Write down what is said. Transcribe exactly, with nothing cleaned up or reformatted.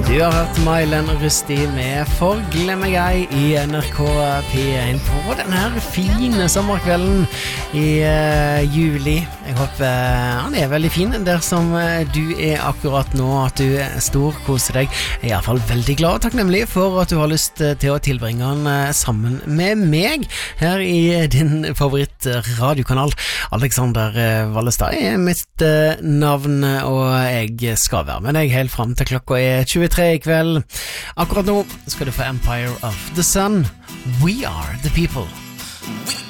Du har hørt Mylen Rusti med For glemmer jeg i N R K P en på denne her fine sommerkvelden i uh, juli. Jeg håper uh, han er veldig fin der som uh, du er akkurat nå, at du storkoser deg. Jeg er i hvert fall veldig glad og takknemlig for at du har lyst uh, til å tilbringe han uh, sammen med meg her i uh, din favoritt uh, radiokanal. Alexander uh, Vallestad er mitt uh, navn, og jeg skal være med deg helt frem til klokka er tjuetre i kveld. Akkurat nå skal du få Empire of the Sun. We are the people.